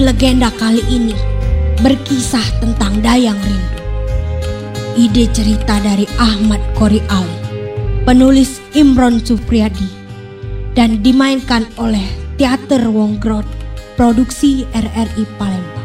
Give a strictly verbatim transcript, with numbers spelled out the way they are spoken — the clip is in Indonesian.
legenda kali ini berkisah tentang Dayang Rindu. Ide cerita dari Ahmad Qori Ali, penulis Imron Supriyadi, dan dimainkan oleh Teater Wonggrod, produksi R R I Palembang.